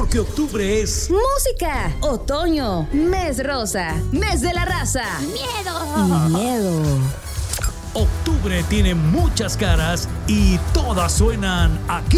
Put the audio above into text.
porque octubre es música, otoño, mes rosa, mes de la raza. ¡Miedo! Miedo. Octubre tiene muchas caras y todas suenan aquí.